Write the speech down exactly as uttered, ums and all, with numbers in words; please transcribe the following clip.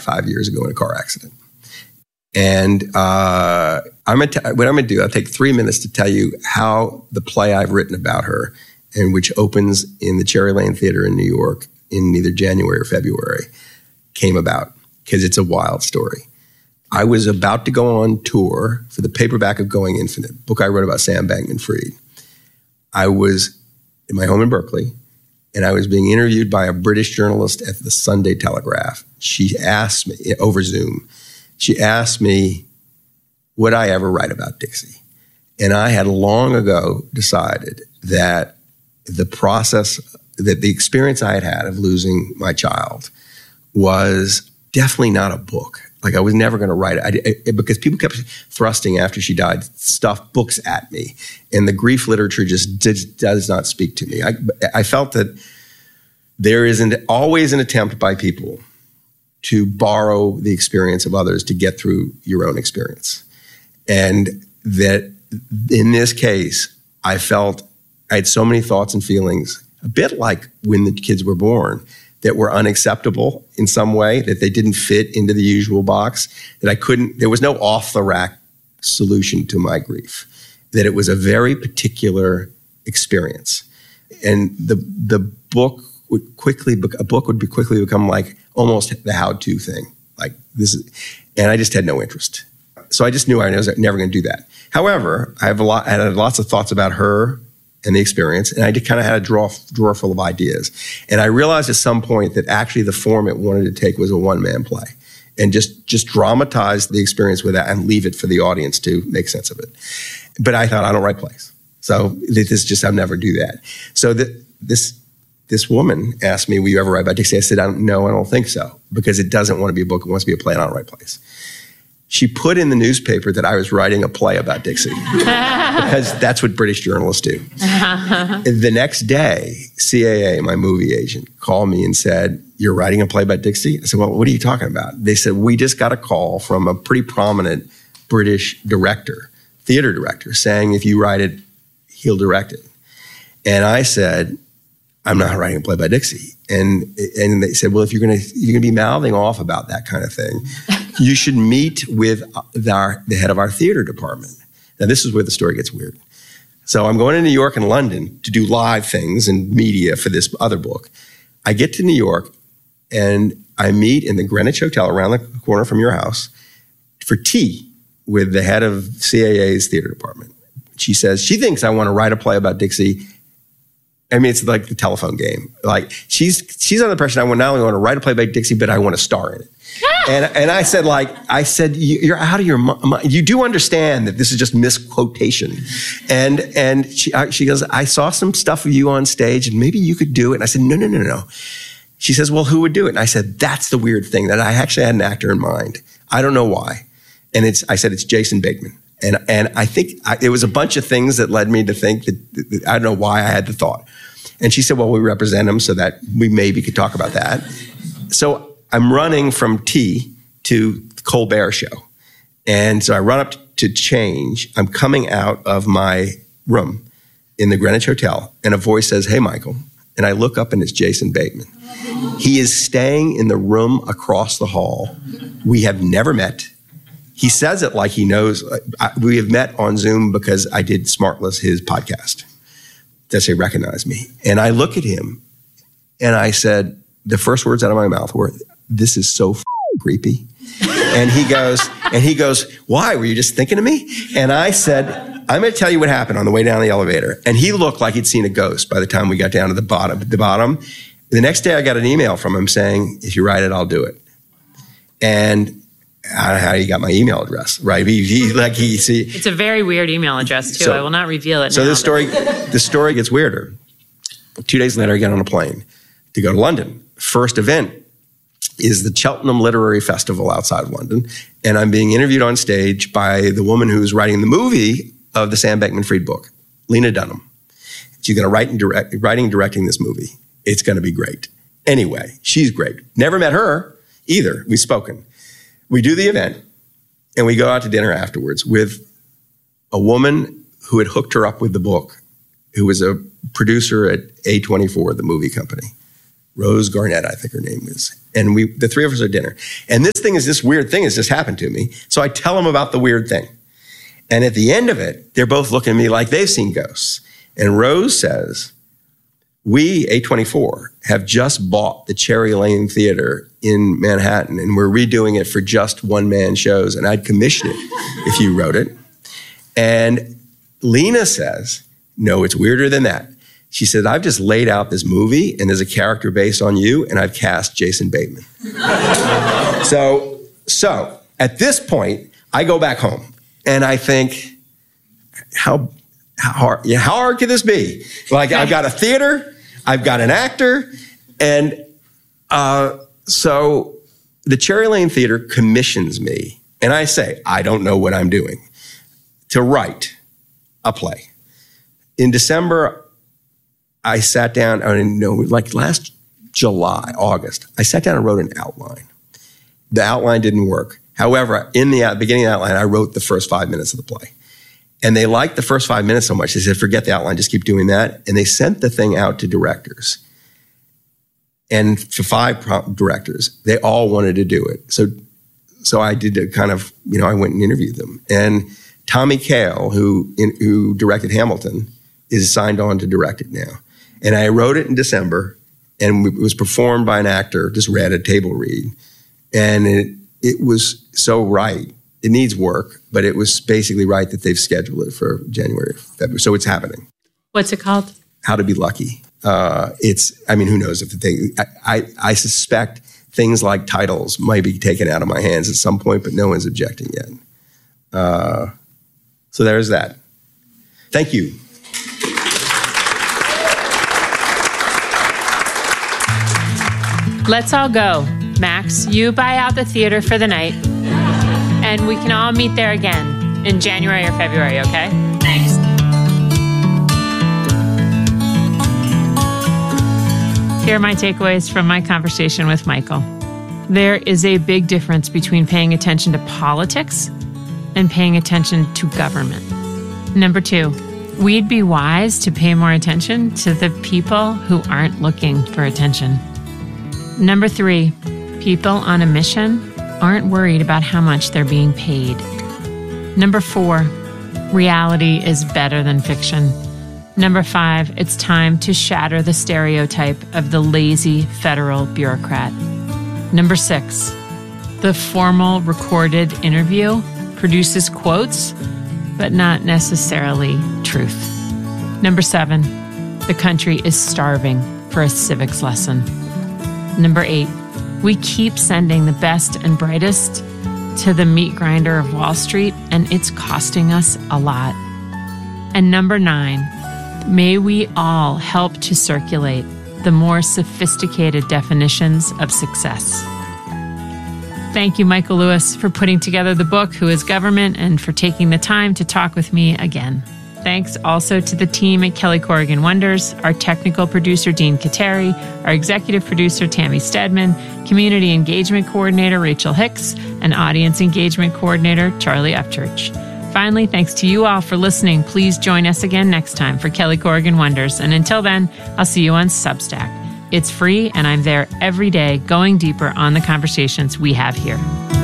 five years ago in a car accident. And uh, I'm gonna t- what I'm going to do, I'll take three minutes to tell you how the play I've written about her, and which opens in the Cherry Lane Theater in New York in either January or February, came about, because it's a wild story. I was about to go on tour for the paperback of Going Infinite, book I wrote about Sam Bankman-Fried. I was in my home in Berkeley, and I was being interviewed by a British journalist at the Sunday Telegraph. She asked me, over Zoom, she asked me, would I ever write about Dixie? And I had long ago decided that the process, that the experience I had had of losing my child was definitely not a book. Like, I was never going to write it, I, because people kept thrusting after she died stuff, books at me. And the grief literature just did, does not speak to me. I, I felt that there is an, always an attempt by people to borrow the experience of others to get through your own experience. And that in this case, I felt I had so many thoughts and feelings, a bit like when the kids were born, that were unacceptable in some way, that they didn't fit into the usual box, that I couldn't, there was no off-the-rack solution to my grief, that it was a very particular experience. And the the book would quickly, a book would be quickly become like almost the how-to thing. Like this is, and I just had no interest. So I just knew I was never going to do that. However, I have a lot, I had lots of thoughts about her and the experience, and I just kind of had a drawer, drawer full of ideas. And I realized at some point that actually the form it wanted to take was a one-man play, and just, just dramatize the experience with that and leave it for the audience to make sense of it. But I thought, I don't write plays. So this is just, I'll never do that. So the, this, this woman asked me, will you ever write about Dixie? I said, I don't, no, I don't think so, because it doesn't want to be a book. It wants to be a play, and I don't write plays. She put in the newspaper that I was writing a play about Dixie, because that's what British journalists do. The next day, C A A, my movie agent, called me and said, you're writing a play about Dixie? I said, well, what are you talking about? They said, we just got a call from a pretty prominent British director, theater director, saying if you write it, he'll direct it. And I said, I'm not writing a play by Dixie. And and they said, well, if you're gonna you're gonna be mouthing off about that kind of thing, you should meet with our, the head of our theater department. Now, this is where the story gets weird. So I'm going to New York and London to do live things and media for this other book. I get to New York, and I meet in the Greenwich Hotel around the corner from your house for tea with the head of C A A's theater department. She says, she thinks I want to write a play about Dixie. I mean, it's like the telephone game. Like, she's she's under the impression I want not only want to write a play by Dixie, but I want to star in it. and and I said, like, I said, you're out of your mind. You do understand that this is just misquotation. And and she she goes, I saw some stuff of you on stage, and maybe you could do it. And I said, no, no, no, no. She says, well, who would do it? And I said, that's the weird thing, that I actually had an actor in mind. I don't know why. And it's I said, it's Jason Bateman. And and I think I, it was a bunch of things that led me to think that, that I don't know why I had the thought. And she said, well, we represent him so that we maybe could talk about that. So I'm running from tea to Colbert show. And so I run up to change. I'm coming out of my room in the Greenwich Hotel, and a voice says, hey, Michael. And I look up, and it's Jason Bateman. He is staying in the room across the hall. We have never met. He says it like he knows. We have met on Zoom because I did Smartless, his podcast. Does he recognize me? And I look at him, and I said, the first words out of my mouth were, this is so f- creepy. And he goes, and he goes, why? Were you just thinking of me? And I said, I'm going to tell you what happened on the way down the elevator. And he looked like he'd seen a ghost by the time we got down to the bottom. The bottom. The next day, I got an email from him saying, if you write it, I'll do it. And I don't know how he got my email address, right? He, he like he see. It's a very weird email address too. So, I will not reveal it. So now, the story, the story gets weirder. Two days later, I get on a plane to go to London. First event is the Cheltenham Literary Festival outside of London, and I'm being interviewed on stage by the woman who's writing the movie of the Sam Bankman-Fried book, Lena Dunham. She's going to write and direct, writing and directing this movie. It's going to be great. Anyway, she's great. Never met her either. We've spoken. We do the event, and we go out to dinner afterwards with a woman who had hooked her up with the book, who was a producer at A twenty-four, the movie company. Rose Garnett, I think her name is. And we, the three of us are at dinner. And this thing is, this weird thing has just happened to me. So I tell them about the weird thing. And at the end of it, they're both looking at me like they've seen ghosts. And Rose says, we, A twenty-four, have just bought the Cherry Lane Theater in Manhattan, and we're redoing it for just one-man shows, and I'd commission it if you wrote it. And Lena says, no, it's weirder than that. She said, I've just laid out this movie, and there's a character based on you, and I've cast Jason Bateman. so, so, at this point, I go back home, and I think, how, how hard, yeah, how hard can this be? Like, I've got a theater, I've got an actor, and uh, so the Cherry Lane Theater commissions me, and I say, I don't know what I'm doing, to write a play. In December, I sat down, I don't know, like last July, August, I sat down and wrote an outline. The outline didn't work. However, in the beginning of the outline, I wrote the first five minutes of the play. And they liked the first five minutes so much, they said, forget the outline, just keep doing that. And they sent the thing out to directors. And to five pro- directors, they all wanted to do it. So so I did a kind of, you know, I went and interviewed them. And Tommy Kail, who in, who directed Hamilton, is signed on to direct it now. And I wrote it in December, and it was performed by an actor, just read a table read. And it it was so right. It needs work, but it was basically right that they've scheduled it for January, February. So it's happening. What's it called? How to Be Lucky. Uh, it's, I mean, who knows if the thing, I, I, I suspect things like titles might be taken out of my hands at some point, but no one's objecting yet. Uh, so there's that. Thank you. Let's all go. Max, you buy out the theater for the night, and we can all meet there again in January or February, okay? Thanks. Here are my takeaways from my conversation with Michael. There is a big difference between paying attention to politics and paying attention to government. Number two, we'd be wise to pay more attention to the people who aren't looking for attention. Number three, people on a mission aren't worried about how much they're being paid. Number four, reality is better than fiction. Number five, it's time to shatter the stereotype of the lazy federal bureaucrat. Number six, the formal recorded interview produces quotes, but not necessarily truth. Number seven, the country is starving for a civics lesson. Number eight, we keep sending the best and brightest to the meat grinder of Wall Street, and it's costing us a lot. And number nine, may we all help to circulate the more sophisticated definitions of success. Thank you, Michael Lewis, for putting together the book, Who is Government, and for taking the time to talk with me again. Thanks also to the team at Kelly Corrigan Wonders, our technical producer, Dean Kateri, our executive producer, Tammy Stedman, community engagement coordinator, Rachel Hicks, and audience engagement coordinator, Charlie Upchurch. Finally, thanks to you all for listening. Please join us again next time for Kelly Corrigan Wonders. And until then, I'll see you on Substack. It's free, and I'm there every day going deeper on the conversations we have here.